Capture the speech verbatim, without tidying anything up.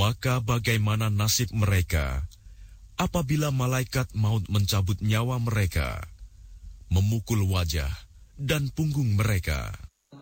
Maka bagaimana nasib mereka apabila malaikat maut mencabut nyawa mereka, memukul wajah dan punggung mereka?